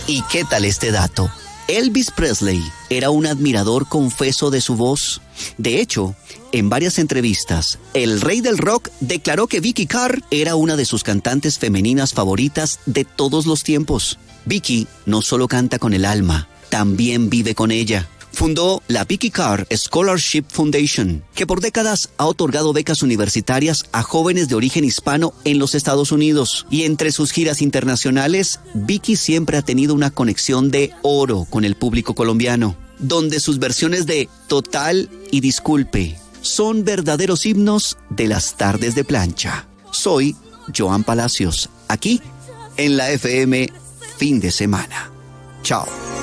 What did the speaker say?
¿Y qué tal este dato? Elvis Presley era un admirador confeso de su voz. De hecho, en varias entrevistas, el rey del rock declaró que Vicki Carr era una de sus cantantes femeninas favoritas de todos los tiempos. Vicki no solo canta con el alma, también vive con ella. Fundó la Vicki Carr Scholarship Foundation, que por décadas ha otorgado becas universitarias a jóvenes de origen hispano en los Estados Unidos. Y entre sus giras internacionales, Vicki siempre ha tenido una conexión de oro con el público colombiano, donde sus versiones de Total y Disculpe son verdaderos himnos de las tardes de plancha. Soy Joan Palacios, aquí en la FM Fin de Semana. Chao.